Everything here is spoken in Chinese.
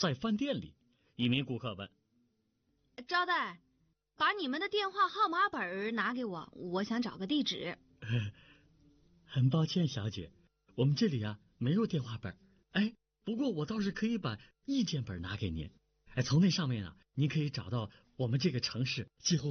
在饭店里，一名顾客问：“ 招待，把你们的电话号码本拿给我，我想找个地址。” 很抱歉，小姐，我们这里没有电话本。哎，不过我倒是可以把意见本拿给您。哎，从那上面您可以找到我们这个城市几乎